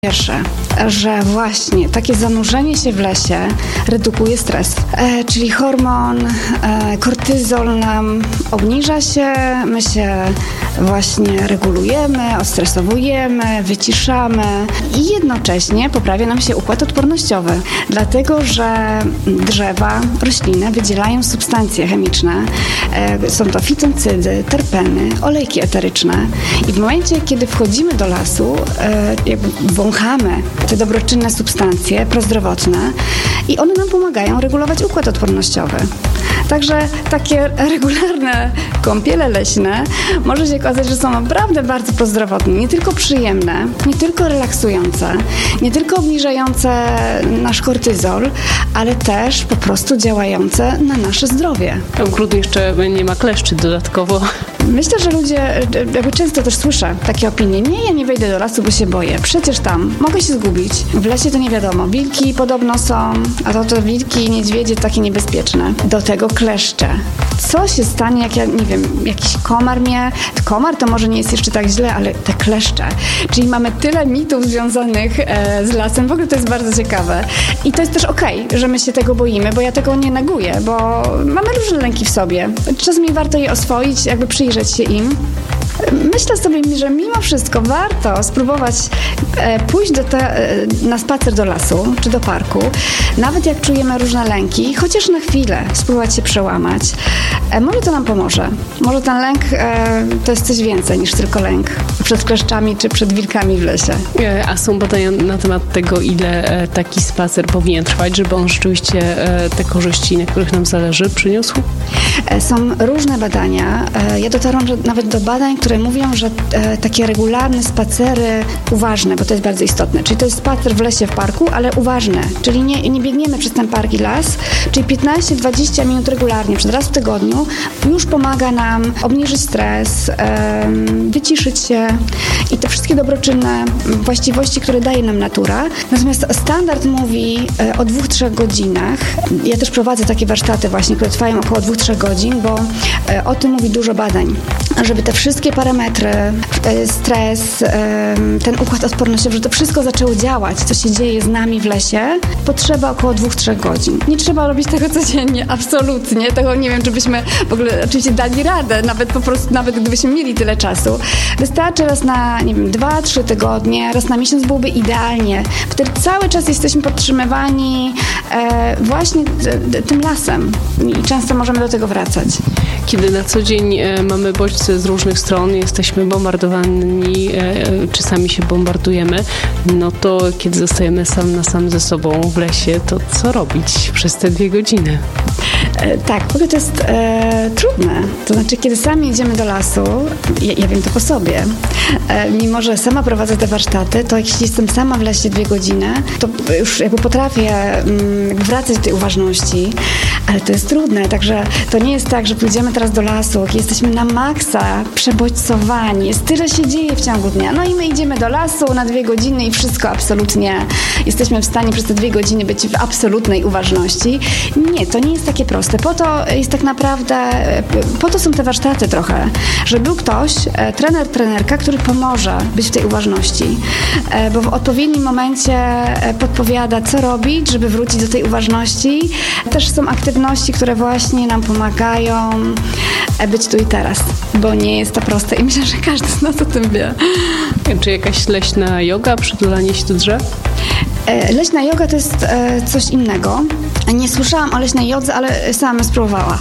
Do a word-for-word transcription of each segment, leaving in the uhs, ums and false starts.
Pierwsze, że właśnie takie zanurzenie się w lesie redukuje stres, e, czyli hormon e, kortyzol nam obniża się, my się właśnie regulujemy, odstresowujemy, wyciszamy i jednocześnie poprawia nam się układ odpornościowy, dlatego że drzewa, rośliny wydzielają substancje chemiczne, e, są to fitoncydy, terpeny, olejki eteryczne i w momencie, kiedy wchodzimy do lasu, e, jakby wąchamy te dobroczynne substancje prozdrowotne i one nam pomagają regulować układ odpornościowy. Także takie regularne kąpiele leśne może się okazać, że są naprawdę bardzo prozdrowotne, nie tylko przyjemne, nie tylko relaksujące, nie tylko obniżające nasz kortyzol, ale też po prostu działające na nasze zdrowie. W ogrodu jeszcze nie ma kleszczy dodatkowo. Myślę, że ludzie, jakby często też słyszę takie opinie, nie, ja nie wejdę do lasu, bo się boję, przecież tam mogę się zgubić. W lesie to nie wiadomo, wilki podobno są, a to, to wilki i niedźwiedzie takie niebezpieczne. Do tego kleszcze. Co się stanie, jak ja, nie wiem, jakiś komar mnie, komar to może nie jest jeszcze tak źle, ale te kleszcze. Czyli mamy tyle mitów związanych e, z lasem, w ogóle to jest bardzo ciekawe. I to jest też okej, że my się tego boimy, bo ja tego nie neguję, bo mamy różne lęki w sobie. Czasami warto je oswoić, jakby przyjrzeć się im. Myślę sobie, że mimo wszystko warto spróbować e, pójść do te, e, na spacer do lasu czy do parku, nawet jak czujemy różne lęki, chociaż na chwilę spróbować się przełamać. E, może to nam pomoże. Może ten lęk e, to jest coś więcej niż tylko lęk przed kleszczami czy przed wilkami w lesie. E, a są badania na temat tego, ile e, taki spacer powinien trwać, żeby on rzeczywiście e, te korzyści, na których nam zależy, przyniósł? E, są różne badania. E, ja dotarłam że nawet do badań, które mówią, że e, takie regularne spacery uważne, bo to jest bardzo istotne, czyli to jest spacer w lesie, w parku, ale uważne, czyli nie, nie biegniemy przez ten park i las, czyli piętnaście do dwudziestu minut regularnie, przed raz w tygodniu, już pomaga nam obniżyć stres, e, wyciszyć się i te wszystkie dobroczynne właściwości, które daje nam natura. Natomiast standard mówi e, o dwóch, trzech godzinach. Ja też prowadzę takie warsztaty właśnie, które trwają około dwóch, trzech godzin, bo e, o tym mówi dużo badań, żeby te wszystkie parametry, stres, ten układ odpornościowy, że to wszystko zaczęło działać, co się dzieje z nami w lesie, potrzeba około dwóch, trzech godzin. Nie trzeba robić tego codziennie, absolutnie. Tego nie wiem, czy byśmy w ogóle oczywiście dali radę, nawet po prostu, nawet gdybyśmy mieli tyle czasu. Wystarczy raz na, nie wiem, dwa, trzy tygodnie, raz na miesiąc byłoby idealnie. Wtedy cały czas jesteśmy podtrzymywani e, właśnie t, tym lasem i często możemy do tego wracać. Kiedy na co dzień e, mamy bodźce z różnych stron, jesteśmy bombardowani, e, czy sami się bombardujemy, no to kiedy zostajemy sam na sam ze sobą w lesie, to co robić przez te dwie godziny? E, tak, w ogóle to jest e, trudne. To znaczy, kiedy sami idziemy do lasu, ja, ja wiem to po sobie, e, mimo że sama prowadzę te warsztaty, to jeśli jestem sama w lesie dwie godziny, to już jakby potrafię mm, wracać do tej uważności, ale to jest trudne, także to nie jest tak, że pójdziemy teraz do lasu, jesteśmy na maksa przebodźcowani, jest tyle się dzieje w ciągu dnia, no i my idziemy do lasu na dwie godziny i wszystko absolutnie jesteśmy w stanie przez te dwie godziny być w absolutnej uważności. Nie, to nie jest takie proste. Po to jest tak naprawdę, po to są te warsztaty trochę, żeby był ktoś, trener, trenerka, który pomoże być w tej uważności, bo w odpowiednim momencie podpowiada, co robić, żeby wrócić do tej uważności. Też są aktywności, które właśnie nam pomagają być tu i teraz, bo nie jest to proste i myślę, że każdy z nas o tym wie. Czy jakaś leśna joga, przytulanie się do drzew? Leśna joga to jest coś innego. Nie słyszałam o leśnej jodze, ale sama spróbowała.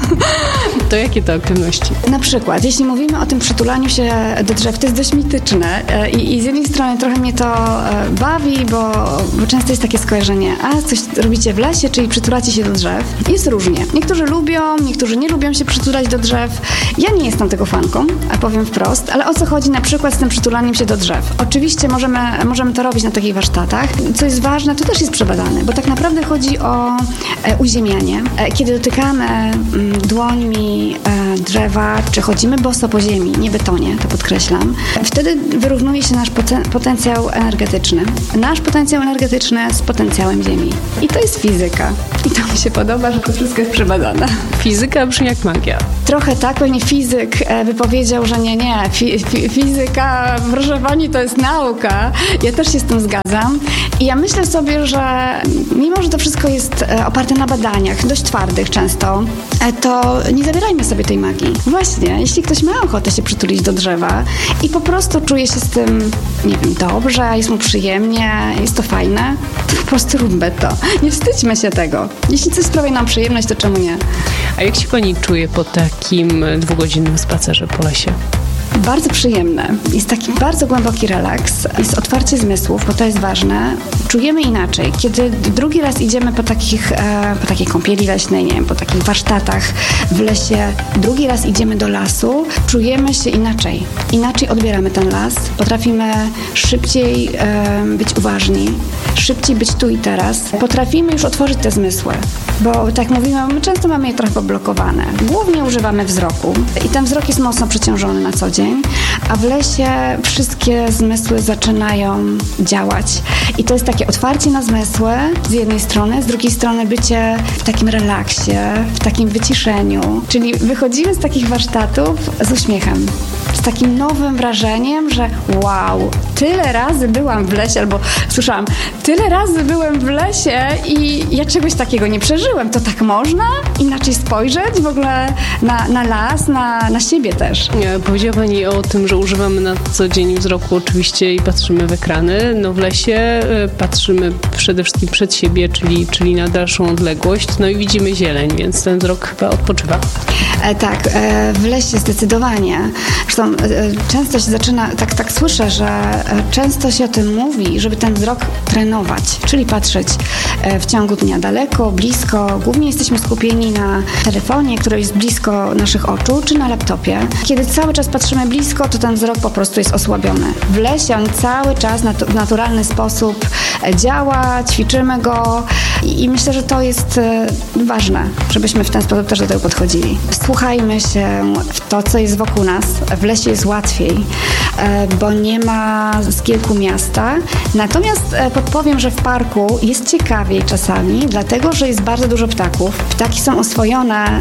To jakie to aktywności? Na przykład, jeśli mówimy o tym przytulaniu się do drzew, to jest dość mityczne i, i z jednej strony trochę mnie to bawi, bo, bo często jest takie skojarzenie, a coś robicie w lesie, czyli przytulacie się do drzew. Jest różnie. Niektórzy lubią, niektórzy nie lubią się przytulać do drzew. Ja nie jestem tego fanką, a powiem wprost, ale o co chodzi na przykład z tym przytulaniem się do drzew? Oczywiście możemy, możemy to robić na takich warsztatach. Co jest ważne, to też jest przebadane, bo tak naprawdę chodzi o e, uziemianie. E, kiedy dotykamy mm, dłońmi e, drzewa, czy chodzimy boso po ziemi, nie betonie, to podkreślam, wtedy wyrównuje się nasz poten- potencjał energetyczny. Nasz potencjał energetyczny z potencjałem ziemi. I to jest fizyka. I to mi się podoba, że to wszystko jest przebadane. Fizyka brzmi jak magia. Trochę trochę tak, pewnie fizyk by powiedział, że nie, nie, fi, fi, fizyka, proszę pani, to jest nauka. Ja też się z tym zgadzam. I ja myślę sobie, że mimo, że to wszystko jest oparte na badaniach, dość twardych często, to nie zabierajmy sobie tej magii. Właśnie, jeśli ktoś ma ochotę się przytulić do drzewa i po prostu czuje się z tym, nie wiem, dobrze, jest mu przyjemnie, jest to fajne, to po prostu róbmy to. Nie wstydźmy się tego. Jeśli coś sprawia nam przyjemność, to czemu nie? A jak się pani czuje po takim dwugodzinnym spacerze po lesie? Bardzo przyjemne. Jest taki bardzo głęboki relaks. Jest otwarcie zmysłów, bo to jest ważne. Czujemy inaczej. Kiedy drugi raz idziemy po takich, e, po takiej kąpieli leśnej, nie wiem, po takich warsztatach w lesie, drugi raz idziemy do lasu, czujemy się inaczej. Inaczej odbieramy ten las. Potrafimy szybciej e, być uważni, szybciej być tu i teraz. Potrafimy już otworzyć te zmysły, bo tak mówimy, my często mamy je trochę poblokowane. Głównie używamy wzroku i ten wzrok jest mocno przeciążony na co dzień, a w lesie wszystkie zmysły zaczynają działać. I to jest takie otwarcie na zmysły z jednej strony, z drugiej strony bycie w takim relaksie, w takim wyciszeniu. Czyli wychodzimy z takich warsztatów z uśmiechem, z takim nowym wrażeniem, że wow, tyle razy byłam w lesie, albo słyszałam, tyle razy byłem w lesie i ja czegoś takiego nie przeżyłem. To tak można? Inaczej spojrzeć w ogóle na, na las, na, na siebie też. Powiedziała pani o tym, że używamy na co dzień wzroku oczywiście i patrzymy w ekrany. No w lesie patrzymy przede wszystkim przed siebie, czyli, czyli na dalszą odległość, no i widzimy zieleń, więc ten wzrok chyba odpoczywa. E, tak, e, w lesie zdecydowanie. Zresztą e, często się zaczyna, tak, tak słyszę, że e, często się o tym mówi, żeby ten wzrok trenować, czyli patrzeć e, w ciągu dnia daleko, blisko. Głównie jesteśmy skupieni na telefonie, który jest blisko naszych oczu, czy na laptopie. Kiedy cały czas patrzymy blisko, to ten wzrok po prostu jest osłabiony. W lesie on cały czas natu- w naturalny sposób działa, ćwiczymy go i, i myślę, że to jest e, ważne, żebyśmy w ten sposób też do tego podchodzili. Wsłuchajmy się w to, co jest wokół nas. W lesie jest łatwiej, e, bo nie ma zgiełku miasta. Natomiast e, podpowiem, że w parku jest ciekawiej czasami, dlatego, że jest bardzo dużo ptaków. Ptaki są oswojone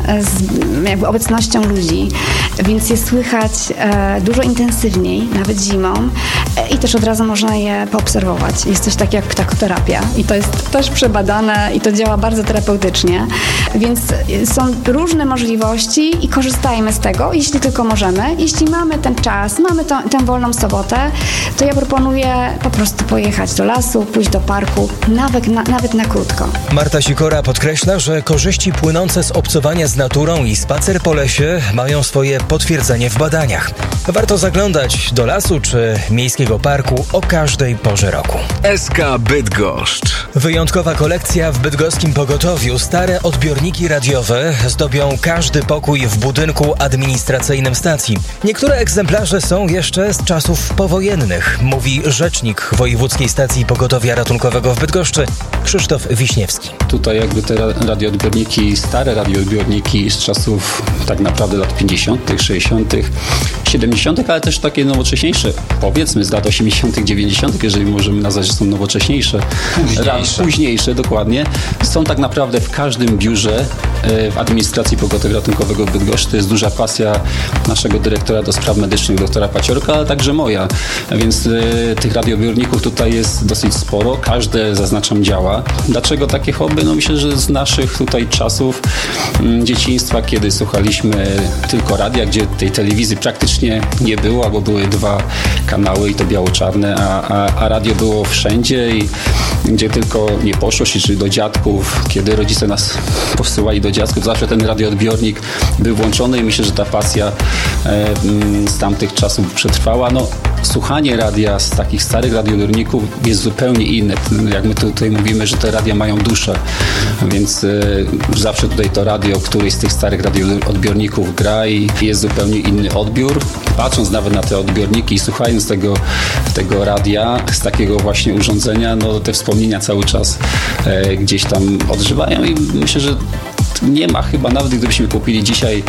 z jakby obecnością ludzi, więc jest słychać e, dużo intensywniej, nawet zimą e, i też od razu można je poobserwować. Jest coś takiego jak ptakoterapia i to jest też przebadane i to działa bardzo terapeutycznie, więc są różne możliwości i korzystajmy z tego, jeśli tylko możemy. Jeśli mamy ten czas, mamy to, tę wolną sobotę, to ja proponuję po prostu pojechać do lasu, pójść do parku, nawet na, nawet na krótko. Marta Sikora podkreśla, że korzyści płynące z obcowania z naturą i spacer po lesie mają swoje potwierdzenie w badaniach. Warto zaglądać do lasu czy miejskiego parku o każdej porze roku. S K Bydgoszcz. Wyjątkowa kolekcja w bydgoskim pogotowiu. Stare odbiorniki radiowe zdobią każdy pokój w budynku administracyjnym stacji. Niektóre egzemplarze są jeszcze z czasów powojennych, mówi rzecznik Wojewódzkiej Stacji Pogotowia Ratunkowego w Bydgoszczy, Krzysztof Wiśniewski. Tutaj jakby te radioodbiorniki, stare radioodbiorniki z czasów tak naprawdę lat pięćdziesiątych, sześćdziesiątych, siedemdziesiątych, ale też takie nowocześniejsze, powiedzmy z lat osiemdziesiątych, dziewięćdziesiątych, jeżeli możemy nazwać, że są nowocześniejsze. Późniejsze. Późniejsze, dokładnie. Są tak naprawdę w każdym biurze w administracji pogotowia ratunkowego w Bydgoszczy. To jest duża pasja naszego dyrektora do spraw medycznych, doktora Paciorka, ale także moja. Więc y, tych radioodbiorników tutaj jest dosyć sporo. Każde, zaznaczam, działa. Dlaczego takie hobby? No myślę, że z naszych tutaj czasów y, dzieciństwa, kiedy słuchaliśmy tylko radia, gdzie tej telewizji praktycznie nie było, albo były dwa kanały i to biało-czarne, a, a, a radio było wszędzie i gdzie tylko nie poszło się, czyli do dziadków, kiedy rodzice nas posyłali do dziadków, zawsze ten radioodbiornik był włączony i myślę, że ta pasja e, z tamtych czasów przetrwała. No, słuchanie radia z takich starych radioodbiorników jest zupełnie inne. Jak my tutaj mówimy, że te radia mają duszę, więc e, zawsze tutaj to radio, któryś z tych starych radioodbiorników gra i jest zupełnie inny odbiór. Patrząc nawet na te odbiorniki i słuchając tego, tego radia z takiego właśnie urządzenia, no te wspomnienia cały czas e, gdzieś tam odżywają i myślę, że nie ma chyba, nawet gdybyśmy kupili dzisiaj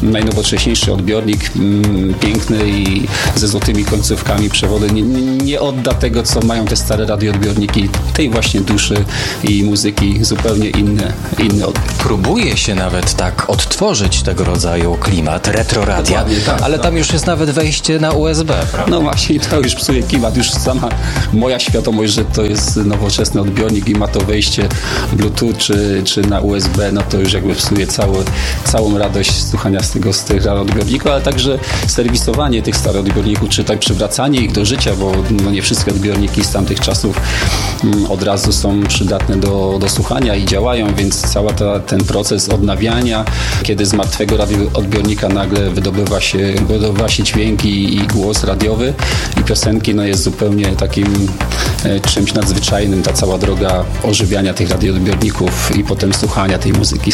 najnowocześniejszy odbiornik, mm, piękny i ze złotymi końcówkami, przewody, nie, nie odda tego, co mają te stare radioodbiorniki, tej właśnie duszy i muzyki, zupełnie inny, inny odbiór. Próbuje się nawet tak odtworzyć tego rodzaju klimat, retroradia, tak, ale tak. Tam już jest nawet wejście na U S B, prawda? No właśnie, to już psuje klimat, już sama moja świadomość, że to jest nowoczesny odbiornik i ma to wejście Bluetooth czy, czy na U S B, no to już jakby psuje cały, całą radość słuchania z tego, z tych radioodbiorników, ale także serwisowanie tych starych odbiorników, czy tak przywracanie ich do życia, bo no nie wszystkie odbiorniki z tamtych czasów mm, od razu są przydatne do, do słuchania i działają, więc cały ten proces odnawiania, kiedy z martwego radioodbiornika nagle wydobywa się, wydobywa się dźwięk i, i głos radiowy i piosenki, no jest zupełnie takim e, czymś nadzwyczajnym, ta cała droga ożywiania tych radioodbiorników i potem słuchania tej muzyki z,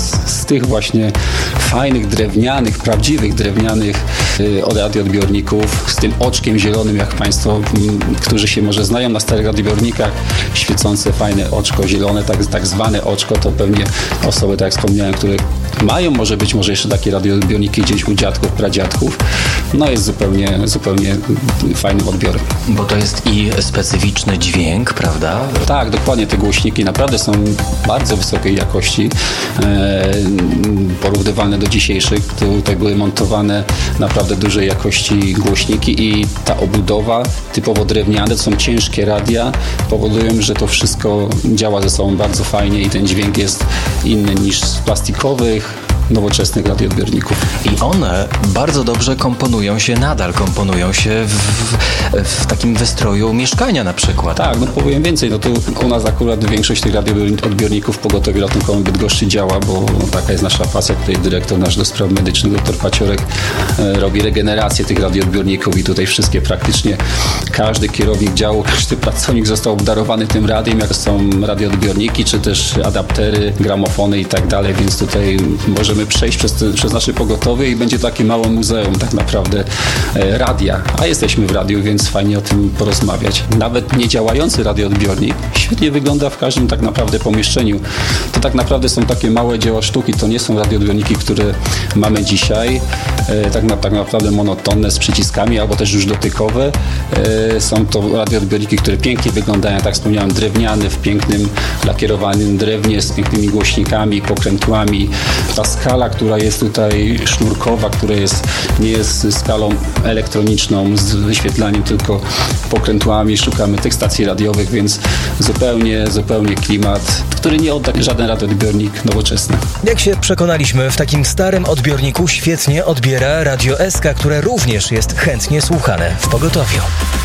z tych właśnie fajnych, drewnianych, prawdziwych drewnianych e, radioodbiorników, z tym oczkiem zielonym, jak Państwo, m, którzy się może znają na starych radioodbiornikach, świecące, fajne oczko zielone, tak, tak zwane oczko, to pewnie osoby, tak jak wspomniałem, które mają może być może jeszcze takie radioodbiorniki gdzieś u dziadków, pradziadków, no jest zupełnie, zupełnie fajnym odbiorem. Bo to jest i specyficzny dźwięk, prawda? Tak, dokładnie. Te głośniki naprawdę są bardzo wysokiej jakości, e, porównywalne do dzisiejszych. Tutaj były montowane naprawdę dużej jakości głośniki i ta obudowa typowo drewniane, to są ciężkie radia, powodują, że to wszystko działa ze sobą bardzo fajnie i ten dźwięk jest inny niż z plastikowych, nowoczesnych radioodbiorników. I one bardzo dobrze komponują się, nadal komponują się w, w takim wystroju mieszkania na przykład. Tak, no powiem więcej, no tu u nas akurat większość tych radioodbiorników w pogotowiu ratunkowym Bydgoszczy działa, bo no, taka jest nasza pasja. Tutaj dyrektor nasz do spraw medycznych, doktor Paciorek, e, robi regenerację tych radioodbiorników i tutaj wszystkie praktycznie, każdy kierownik działu, każdy pracownik został obdarowany tym radiem, jak są radioodbiorniki, czy też adaptery, gramofony i tak dalej, więc tutaj możemy przejść przez, przez nasze pogotowie i będzie takie małe muzeum tak naprawdę e, radia, a jesteśmy w radiu, więc fajnie o tym porozmawiać. Nawet niedziałający radioodbiornik świetnie wygląda w każdym tak naprawdę pomieszczeniu. To tak naprawdę są takie małe dzieła sztuki, to nie są radioodbiorniki, które mamy dzisiaj, e, tak, na, tak naprawdę monotonne z przyciskami, albo też już dotykowe. E, są to radioodbiorniki, które pięknie wyglądają, tak jak wspomniałem, drewniane, w pięknym lakierowanym drewnie, z pięknymi głośnikami, pokrętłami. Ta skala, która jest tutaj sznurkowa, która jest, nie jest skalą elektroniczną z wyświetlaniem tylko pokrętłami, szukamy tych stacji radiowych, więc zupełnie, zupełnie klimat, który nie odda żaden radioodbiornik nowoczesny. Jak się przekonaliśmy, w takim starym odbiorniku świetnie odbiera Radio S K, które również jest chętnie słuchane w pogotowiu.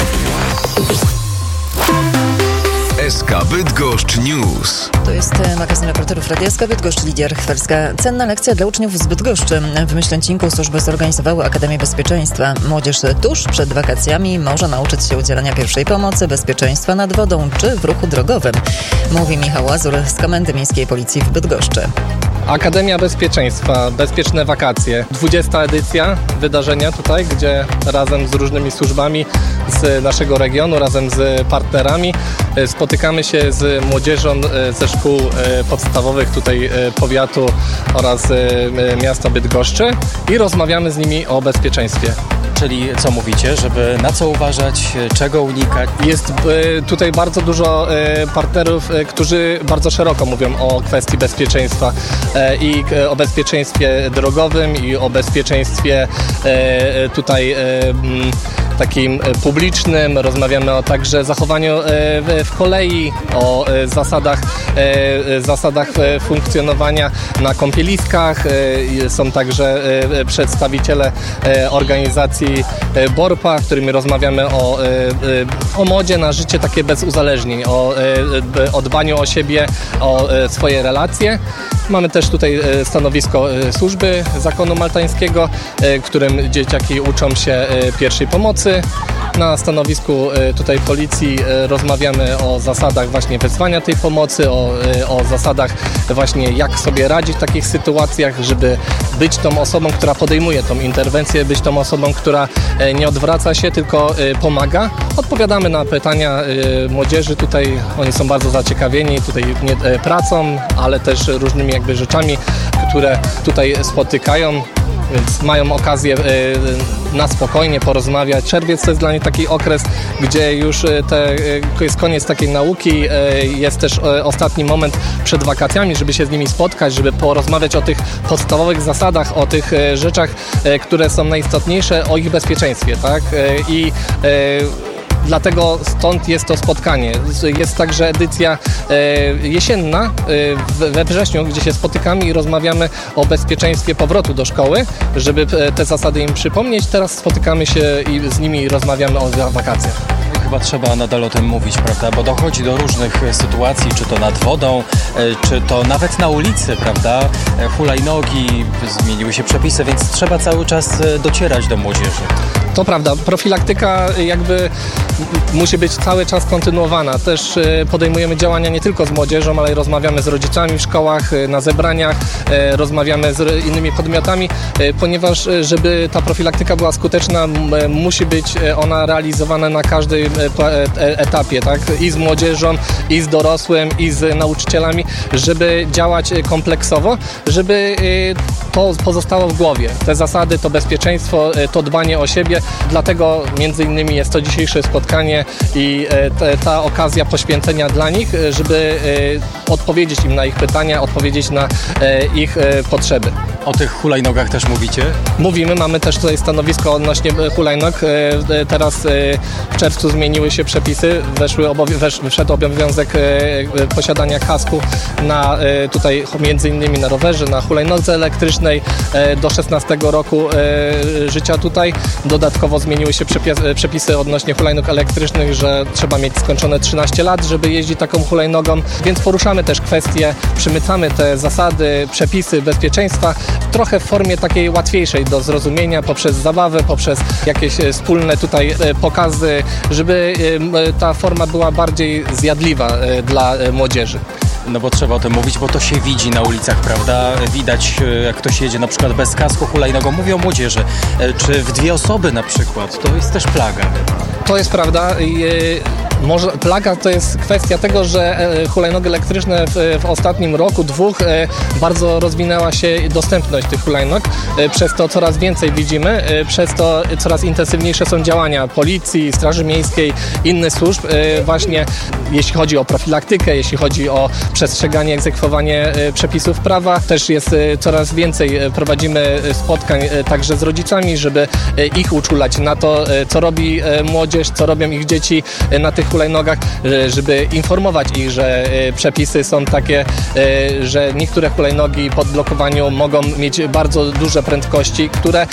S K Bydgoszcz News. To jest magazyn reporterów Radia S K Bydgoszcz, Lidia Rychwelska. Cenna lekcja dla uczniów z Bydgoszczy. W Myślęcinku służby zorganizowały Akademię Bezpieczeństwa. Młodzież tuż przed wakacjami może nauczyć się udzielania pierwszej pomocy, bezpieczeństwa nad wodą czy w ruchu drogowym. Mówi Michał Łazur z Komendy Miejskiej Policji w Bydgoszczy. Akademia Bezpieczeństwa, Bezpieczne Wakacje. dwudziesta edycja wydarzenia tutaj, gdzie razem z różnymi służbami z naszego regionu, razem z partnerami spotykamy się z młodzieżą ze szkół podstawowych tutaj powiatu oraz miasta Bydgoszczy i rozmawiamy z nimi o bezpieczeństwie. Czyli co mówicie, żeby na co uważać, czego unikać? Jest tutaj bardzo dużo partnerów, którzy bardzo szeroko mówią o kwestii bezpieczeństwa i o bezpieczeństwie drogowym i o bezpieczeństwie tutaj takim publicznym. Rozmawiamy o także zachowaniu w kolei, o zasadach, zasadach funkcjonowania na kąpieliskach. Są także przedstawiciele organizacji BORPA, w którym rozmawiamy o, o modzie na życie takie bez uzależnień, o, o dbaniu o siebie, o swoje relacje. Mamy też tutaj stanowisko służby zakonu maltańskiego, w którym dzieciaki uczą się pierwszej pomocy. Na stanowisku tutaj policji rozmawiamy o zasadach właśnie wezwania tej pomocy, o, o zasadach właśnie jak sobie radzić w takich sytuacjach, żeby być tą osobą, która podejmuje tą interwencję, być tą osobą, która nie odwraca się, tylko pomaga. Odpowiadamy na pytania młodzieży tutaj, oni są bardzo zaciekawieni tutaj nie pracą, ale też różnymi jakby rzeczami, które tutaj spotykają. więc mają okazję na spokojnie porozmawiać. Czerwiec to jest dla nich taki okres, gdzie już te, jest koniec takiej nauki, jest też ostatni moment przed wakacjami, żeby się z nimi spotkać, żeby porozmawiać o tych podstawowych zasadach, o tych rzeczach, które są najistotniejsze, o ich bezpieczeństwie, tak? I dlatego stąd jest to spotkanie. Jest także edycja e, jesienna e, we wrześniu, gdzie się spotykamy i rozmawiamy o bezpieczeństwie powrotu do szkoły, żeby te zasady im przypomnieć. Teraz spotykamy się i z nimi rozmawiamy o wakacjach. Chyba trzeba nadal o tym mówić, prawda? Bo dochodzi do różnych sytuacji, czy to nad wodą, czy to nawet na ulicy, prawda? Hulajnogi, zmieniły się przepisy, więc trzeba cały czas docierać do młodzieży. To prawda, profilaktyka jakby musi być cały czas kontynuowana. Też podejmujemy działania nie tylko z młodzieżą, ale rozmawiamy z rodzicami w szkołach, na zebraniach, rozmawiamy z innymi podmiotami, ponieważ żeby ta profilaktyka była skuteczna, musi być ona realizowana na każdym etapie, tak? I z młodzieżą, i z dorosłym, i z nauczycielami, żeby działać kompleksowo, żeby to pozostało w głowie. Te zasady, to bezpieczeństwo, to dbanie o siebie. Dlatego między innymi jest to dzisiejsze spotkanie i te, ta okazja poświęcenia dla nich, żeby odpowiedzieć im na ich pytania, odpowiedzieć na ich potrzeby. O tych hulajnogach też mówicie? Mówimy, mamy też tutaj stanowisko odnośnie hulajnog. Teraz w czerwcu zmieniły się przepisy, weszły obowią- wesz- wszedł obowiązek posiadania kasku na tutaj między innymi na rowerze, na hulajnodze elektrycznej do szesnastego roku życia tutaj. Dodatkowo zmieniły się przepisy odnośnie hulajnóg elektrycznych, że trzeba mieć skończone trzynaście lat, żeby jeździć taką hulajnogą, więc poruszamy też kwestie, przymycamy te zasady, przepisy bezpieczeństwa trochę w formie takiej łatwiejszej do zrozumienia, poprzez zabawę, poprzez jakieś wspólne tutaj pokazy, żeby ta forma była bardziej zjadliwa dla młodzieży. No bo trzeba o tym mówić, bo to się widzi na ulicach, prawda? Widać, jak ktoś jedzie na przykład bez kasku hulajnogą. Mówię o młodzieży. Czy w dwie osoby na przykład? To jest też plaga. To jest prawda. Może plaga to jest kwestia tego, że hulajnogi elektryczne w, w ostatnim roku, dwóch bardzo rozwinęła się dostępność tych hulajnog. Przez to coraz więcej widzimy, przez to coraz intensywniejsze są działania policji, Straży Miejskiej, innych służb. Właśnie jeśli chodzi o profilaktykę, jeśli chodzi o przestrzeganie, egzekwowanie przepisów prawa. Też jest coraz więcej, prowadzimy spotkań także z rodzicami, żeby ich uczulać na to, co robi młodzież, co robią ich dzieci na tych hulajnogach, żeby informować ich, że przepisy są takie, że niektóre hulajnogi po odblokowaniu mogą mieć bardzo duże prędkości, które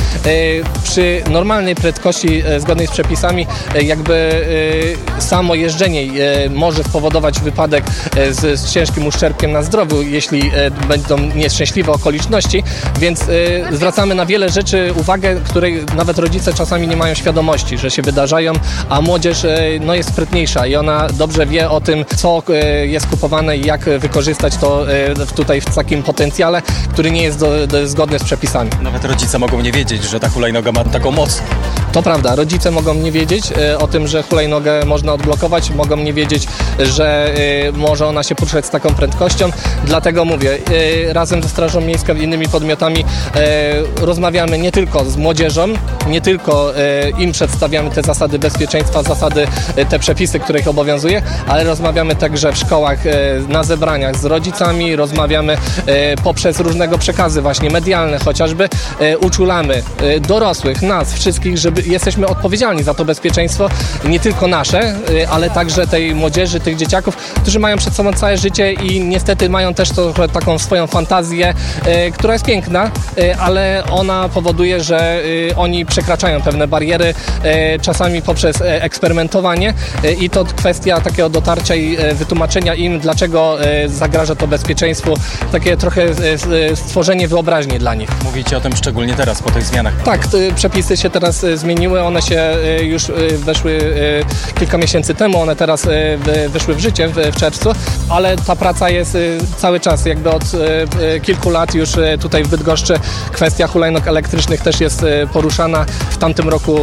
przy normalnej prędkości zgodnej z przepisami jakby samo jeżdżenie może spowodować wypadek z, z ciężkim uszczerbkiem na zdrowiu, jeśli będą nieszczęśliwe okoliczności, więc zwracamy na wiele rzeczy uwagę, której nawet rodzice czasami nie mają świadomości, że się wydarzają, a młodzież no, jest sprytniejsza i ona dobrze wie o tym, co jest kupowane i jak wykorzystać to tutaj w takim potencjale, który nie jest do, do, zgodny z przepisami. Nawet rodzice mogą nie wiedzieć, że ta hulajnoga ma taką moc. To prawda, rodzice mogą nie wiedzieć o tym, że hulajnogę można odblokować, mogą nie wiedzieć, że może ona się poruszać z taką prędkością. Dlatego mówię, razem ze Strażą Miejską i innymi podmiotami rozmawiamy nie tylko z młodzieżą, nie tylko im przedstawiamy te zasady bezpieczeństwa, zasady, te przepisy, które ich obowiązuje, ale rozmawiamy także w szkołach, na zebraniach z rodzicami, rozmawiamy poprzez różnego przekazy właśnie medialne chociażby, uczulamy dorosłych, nas, wszystkich, żeby jesteśmy odpowiedzialni za to bezpieczeństwo, nie tylko nasze, ale także tej młodzieży, tych dzieciaków, którzy mają przed sobą całe życie i niestety mają też to, taką swoją fantazję, która jest piękna, ale ona powoduje, że oni przekraczają pewne bariery, czasami poprzez eksperymentowanie i to kwestia takiego dotarcia i wytłumaczenia im, dlaczego zagraża to bezpieczeństwu, takie trochę stworzenie wyobraźni dla nich. Mówicie o tym szczególnie teraz, po tych zmianach. Tak, przepisy się teraz zmieniają. zmieniły, one się już weszły kilka miesięcy temu, one teraz wyszły w życie w, w czerwcu, ale ta praca jest cały czas, jakby od kilku lat już tutaj w Bydgoszczy kwestia hulajnóg elektrycznych też jest poruszana. W tamtym roku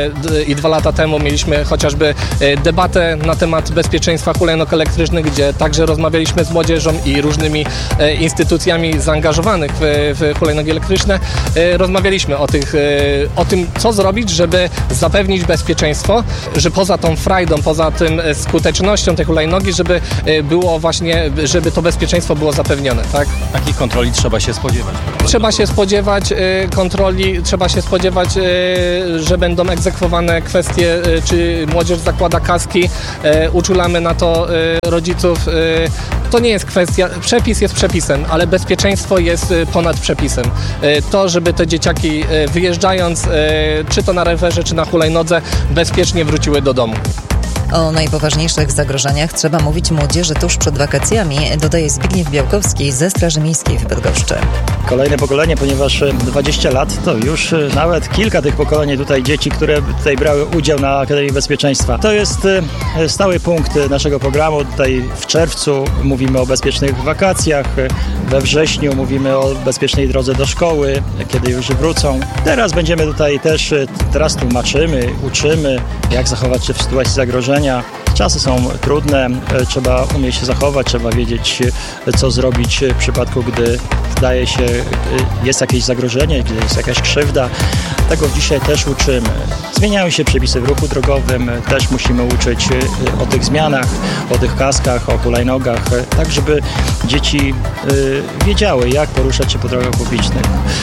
i dwa lata temu mieliśmy chociażby debatę na temat bezpieczeństwa hulajnóg elektrycznych, gdzie także rozmawialiśmy z młodzieżą i różnymi instytucjami zaangażowanych w, w hulajnogi elektryczne. Rozmawialiśmy o, tych, o tym, co zrobić, żeby zapewnić bezpieczeństwo, że poza tą frajdą, poza tym skutecznością tej hulajnogi, żeby było właśnie, żeby to bezpieczeństwo było zapewnione, tak? Takich kontroli trzeba się spodziewać. Trzeba się spodziewać kontroli, trzeba się spodziewać, że będą egzekwowane kwestie, czy młodzież zakłada kaski, uczulamy na to rodziców. To nie jest kwestia, przepis jest przepisem, ale bezpieczeństwo jest ponad przepisem. To, żeby te dzieciaki wyjeżdżając, czy to na rowerze, czy na hulajnodze, bezpiecznie wróciły do domu. O najpoważniejszych zagrożeniach trzeba mówić młodzieży tuż przed wakacjami, dodaje Zbigniew Białkowski ze Straży Miejskiej w Bydgoszczy. Kolejne pokolenie, ponieważ dwadzieścia lat to już nawet kilka tych pokoleń tutaj dzieci, które tutaj brały udział na Akademii Bezpieczeństwa. To jest stały punkt naszego programu. Tutaj w czerwcu mówimy o bezpiecznych wakacjach, we wrześniu mówimy o bezpiecznej drodze do szkoły, kiedy już wrócą. Teraz będziemy tutaj też, teraz tłumaczymy, uczymy, jak zachować się w sytuacji zagrożenia. Czasy są trudne, trzeba umieć się zachować, trzeba wiedzieć, co zrobić w przypadku, gdy zdaje się, jest jakieś zagrożenie, gdy jest jakaś krzywda. Tego dzisiaj też uczymy. Zmieniają się przepisy w ruchu drogowym, też musimy uczyć o tych zmianach, o tych kaskach, o hulajnogach, tak żeby dzieci wiedziały, jak poruszać się po drogach publicznych.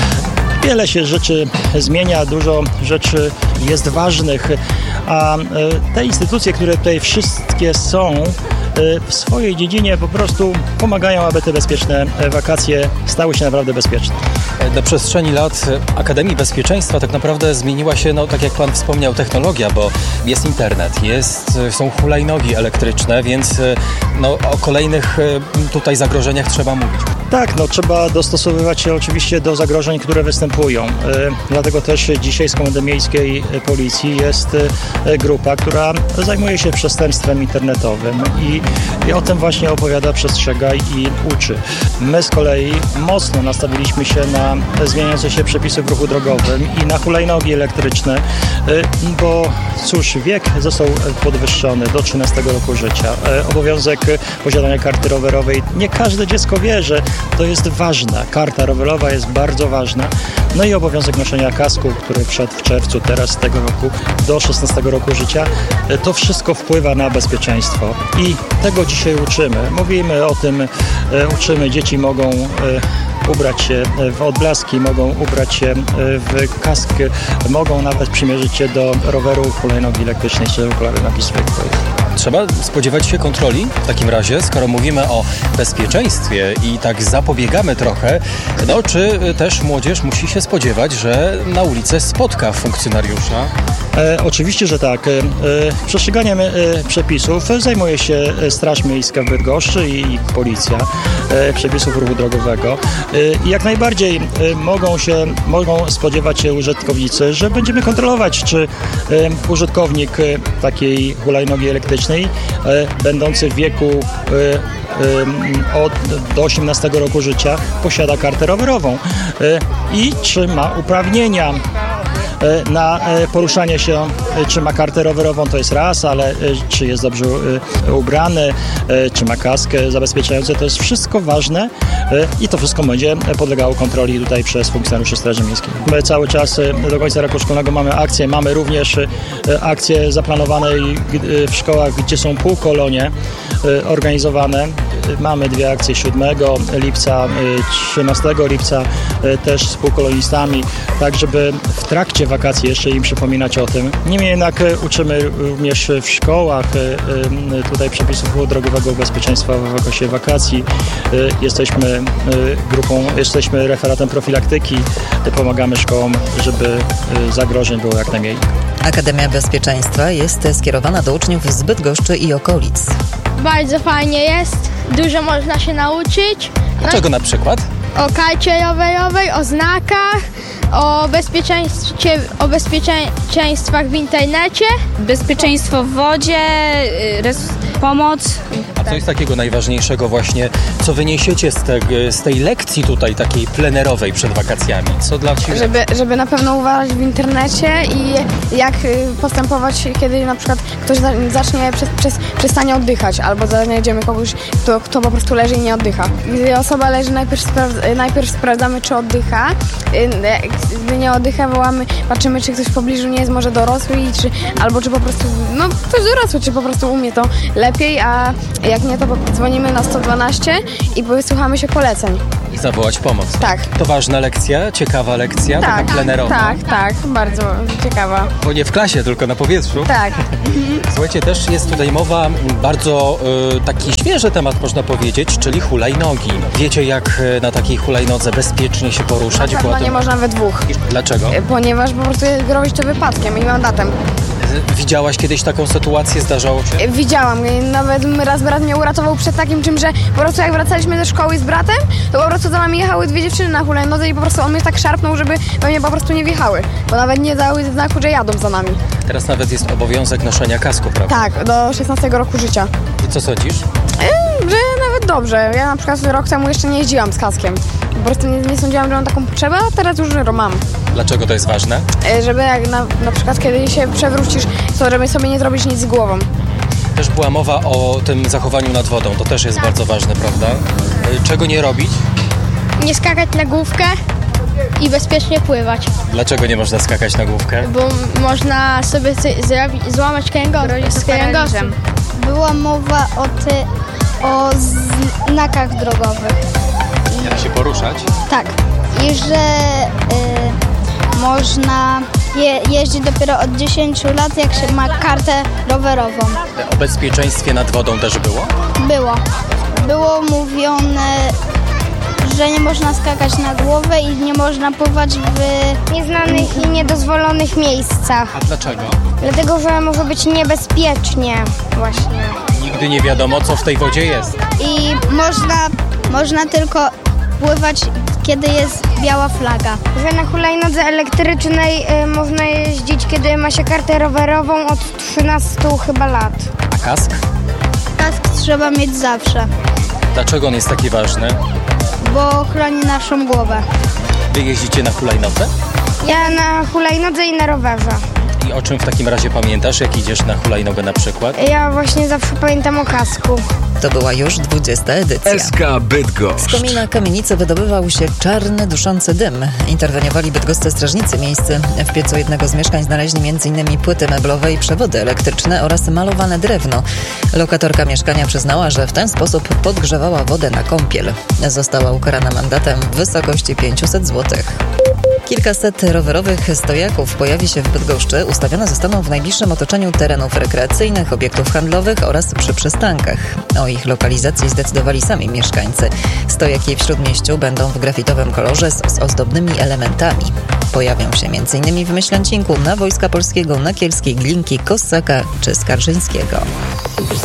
Wiele się rzeczy zmienia, dużo rzeczy jest ważnych, a te instytucje, które tutaj wszystkie są, w swojej dziedzinie po prostu pomagają, aby te bezpieczne wakacje stały się naprawdę bezpieczne. Na przestrzeni lat Akademii Bezpieczeństwa tak naprawdę zmieniła się, no tak jak Pan wspomniał, technologia, bo jest internet, jest, są hulajnogi elektryczne, więc no, o kolejnych tutaj zagrożeniach trzeba mówić. Tak, no trzeba dostosowywać się oczywiście do zagrożeń, które występują. Dlatego też dzisiaj z Komendy Miejskiej Policji jest grupa, która zajmuje się przestępstwem internetowym i, i o tym właśnie opowiada, przestrzega i uczy. My z kolei mocno nastawiliśmy się na zmieniające się przepisy w ruchu drogowym i na hulajnogi elektryczne, bo cóż, wiek został podwyższony do trzynastego roku życia. Obowiązek posiadania karty rowerowej. Nie każde dziecko wie, że to jest ważne. Karta rowerowa jest bardzo ważna. No i obowiązek noszenia kasku, który wszedł w czerwcu teraz tego roku do szesnastego roku życia. To wszystko wpływa na bezpieczeństwo i tego dzisiaj uczymy. Mówimy o tym, uczymy, dzieci mogą ubrać się w odblaski, mogą ubrać się w kask, mogą nawet przymierzyć się do roweru, hulajnogi elektrycznej czy okulary nogi zwykłej. Trzeba spodziewać się kontroli w takim razie, skoro mówimy o bezpieczeństwie i tak zapobiegamy trochę, no czy też młodzież musi się spodziewać, że na ulicę spotka funkcjonariusza? E, oczywiście, że tak. E, przestrzeganiem e, przepisów zajmuje się Straż Miejska w Bydgoszczy i, i policja e, przepisów ruchu drogowego. I jak najbardziej mogą się, mogą spodziewać się użytkownicy, że będziemy kontrolować, czy użytkownik takiej hulajnogi elektrycznej, będący w wieku od, do osiemnastego roku życia, posiada kartę rowerową i czy ma uprawnienia na poruszanie się, czy ma kartę rowerową, to jest raz, ale czy jest dobrze ubrany, czy ma kaskę zabezpieczającą, to jest wszystko ważne i to wszystko będzie podlegało kontroli tutaj przez funkcjonariuszy Straży Miejskiej. My cały czas do końca roku szkolnego mamy akcje, mamy również akcje zaplanowane w szkołach, gdzie są półkolonie organizowane. Mamy dwie akcje siódmego lipca, trzynastego lipca też z półkolonistami, tak żeby w trakcie wakacji jeszcze im przypominać o tym. Niemniej jednak uczymy również w szkołach tutaj przepisów ruchu drogowego bezpieczeństwa w okresie wakacji. Jesteśmy grupą, jesteśmy referatem profilaktyki, pomagamy szkołom, żeby zagrożeń było jak najmniej. Akademia Bezpieczeństwa jest skierowana do uczniów z Bydgoszczy i okolic. Bardzo fajnie jest, dużo można się nauczyć. A czego na przykład? O karcie rowerowej, o znakach, o bezpieczeństwie, o bezpieczeństwach w internecie. Bezpieczeństwo w wodzie, res- pomoc. A co jest takiego najważniejszego właśnie, co wyniesiecie z, te, z tej lekcji tutaj takiej plenerowej przed wakacjami? Co dla Ciebie? Żeby, żeby na pewno uważać w internecie i jak postępować, kiedy na przykład ktoś zacznie, przez, przez, przestanie oddychać albo znajdziemy kogoś, kto, kto po prostu leży i nie oddycha. Gdy osoba leży, najpierw, spra- najpierw sprawdzamy, czy oddycha. Gdy nie oddycha, wołamy, patrzymy, czy ktoś w pobliżu nie jest może dorosły i czy, albo czy po prostu, no ktoś dorosły, czy po prostu umie to lepiej, a jak nie, to dzwonimy na sto dwanaście i wysłuchamy się poleceń. I zawołać pomoc. Tak. To ważna lekcja, ciekawa lekcja, tak, taka plenerowa. Tak, tak, bardzo ciekawa. Bo nie w klasie, tylko na powietrzu. Tak. Słuchajcie, też jest tutaj mowa, bardzo y, taki świeży temat można powiedzieć, czyli hulajnogi. Wiecie, jak na takiej hulajnodze bezpiecznie się poruszać? Na pewno nie można we dwóch. Dlaczego? Ponieważ po prostu grozić to wypadkiem i mandatem. Widziałaś kiedyś taką sytuację? Zdarzało się? Widziałam. Nawet raz brat mnie uratował przed takim czym, że po prostu jak wracaliśmy ze szkoły z bratem, to po prostu za nami jechały dwie dziewczyny na hulajnodze i po prostu on mnie tak szarpnął, żeby we mnie po prostu nie wjechały. Bo nawet nie dały znaku, że jadą za nami. Teraz nawet jest obowiązek noszenia kasku, prawda? Tak, do szesnastego roku życia. I co sądzisz? Yy, że nawet dobrze. Ja na przykład rok temu jeszcze nie jeździłam z kaskiem. Po prostu nie, nie sądziłam, że mam taką potrzebę, a teraz już mam. Dlaczego to jest ważne? Yy, żeby jak na, na przykład kiedy się przewrócisz, to żeby sobie nie zrobić nic z głową. Też była mowa o tym zachowaniu nad wodą. To też jest tak. bardzo ważne, prawda? Czego nie robić? Nie skakać na główkę i bezpiecznie pływać. Dlaczego nie można skakać na główkę? Bo można sobie zrobić, złamać kręgosłup. Była mowa o, ty, o znakach drogowych. Jak się poruszać? Tak. I że y, można je, jeździć dopiero od dziesięciu lat, jak się ma kartę rowerową. O bezpieczeństwie nad wodą też było? Było. Było mówione, że nie można skakać na głowę i nie można pływać w nieznanych i niedozwolonych miejscach. A dlaczego? Dlatego, że może być niebezpiecznie właśnie. Nigdy nie wiadomo, co w tej wodzie jest. I można, można tylko pływać, kiedy jest biała flaga. Że na hulajnodze elektrycznej y, można jeździć, kiedy ma się kartę rowerową od trzynastu chyba lat. A kask? Kask trzeba mieć zawsze. Dlaczego on jest taki ważny? Bo chroni naszą głowę. Wy jeździcie na hulajnodze? Ja na hulajnodze i na rowerze. I o czym w takim razie pamiętasz, jak idziesz na hulajnogę na przykład? Ja właśnie zawsze pamiętam o kasku. To była już dwudziesta edycja. S K Bydgoszcz. Z komina kamienicy wydobywał się czarny, duszący dym. Interweniowali bydgoscy strażnicy miejscy. W piecu jednego z mieszkań znaleźli m.in. płyty meblowe i przewody elektryczne oraz malowane drewno. Lokatorka mieszkania przyznała, że w ten sposób podgrzewała wodę na kąpiel. Została ukarana mandatem w wysokości pięćset złotych. Kilkaset rowerowych stojaków pojawi się w Bydgoszczy. Ustawione zostaną w najbliższym otoczeniu terenów rekreacyjnych, obiektów handlowych oraz przy przystankach. O ich lokalizacji zdecydowali sami mieszkańcy. Stojaki w Śródmieściu będą w grafitowym kolorze z, z ozdobnymi elementami. Pojawią się m.in. w Myślęcinku, na Wojska Polskiego, na Kielskiej, Glinki, Kossaka czy Skarżyńskiego.